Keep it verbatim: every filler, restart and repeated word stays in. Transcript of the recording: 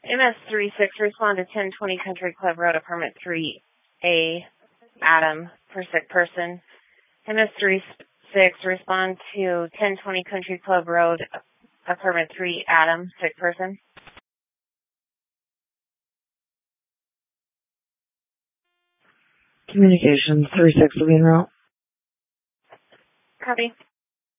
M S three six, respond to ten twenty Country Club Road, apartment three A, Adam, for sick person. M S three six, respond to ten twenty Country Club Road, apartment three, Adam, sick person. Communications, three six will be en route. Copy.